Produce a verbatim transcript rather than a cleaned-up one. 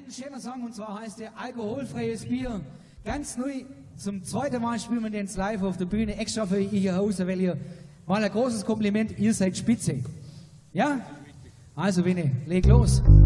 einen schönen Song, und zwar heißt der Alkoholfreies Bier. Ganz neu, zum zweiten Mal spielen wir den live auf der Bühne, extra für ihr Hause, weil ihr mal ein großes Kompliment, ihr seid spitze. Ja? Also Winnie, leg los.